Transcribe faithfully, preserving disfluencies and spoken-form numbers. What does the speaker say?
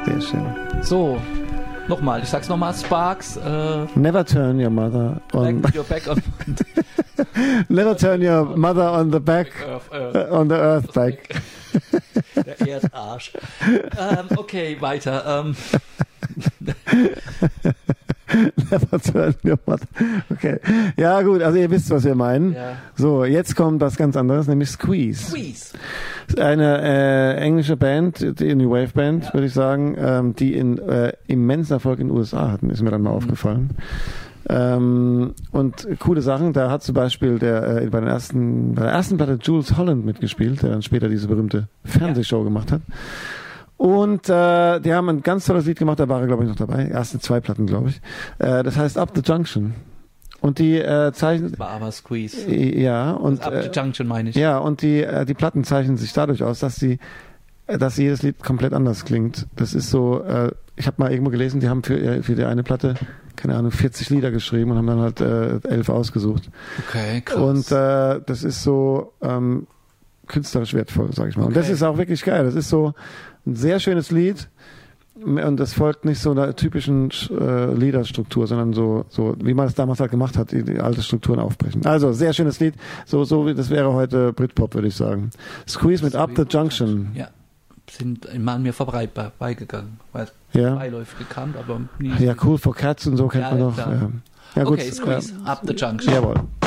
Sehr schön. So, nochmal, ich sag's nochmal, Sparks. Äh, Never turn your mother on... back, your back on... Never turn your mother on the back, Earth, Earth. uh, on the earth back. Der Erdarsch. ähm, okay, weiter. Ähm. Never turn your mother. Okay. Ja gut, also ihr wisst, was wir meinen. Ja. So, jetzt kommt was ganz anderes, nämlich Squeeze. Squeeze. Eine äh, englische Band, die New Wave Band, Ja. würde ich sagen, ähm, die in äh, immensen Erfolg in den U S A hatten, ist mir dann mal mhm. aufgefallen. Ähm, und coole Sachen, da hat zum Beispiel der äh, bei, den ersten, bei der ersten Platte Jules Holland mitgespielt, der dann später diese berühmte Fernsehshow ja. gemacht hat. Und äh, die haben ein ganz tolles Lied gemacht, da war er, glaube ich, noch dabei. Erste zwei Platten, glaube ich. Äh, das heißt Up the Junction. Und die äh, zeichnen... War aber Squeeze. Äh, ja. Und, Up the Junction meine ich. Ja, und die, äh, die Platten zeichnen sich dadurch aus, dass die dass jedes Lied komplett anders klingt. Das ist so, äh, ich habe mal irgendwo gelesen, die haben für, für die eine Platte, keine Ahnung, vierzig Lieder geschrieben und haben dann halt äh, elf ausgesucht. Okay, krass. Und äh, das ist so ähm, künstlerisch wertvoll, sag ich mal. Okay. Und das ist auch wirklich geil. Das ist so ein sehr schönes Lied und das folgt nicht so einer typischen äh, Liederstruktur, sondern so, so wie man es damals halt gemacht hat, die, die alte Strukturen aufbrechen. Also, sehr schönes Lied. So, so wie das wäre heute Britpop, würde ich sagen. Squeeze mit Up the Junction. Ja. Sind immer an mir vorbeigegangen, weil ja. beiläufig gekannt, aber nie. Ja, Cool for Cats und so kennt ja, man noch. Ja. Ja. Ja, gut. Okay, Squeeze, ja. Up the Junction. Jawohl.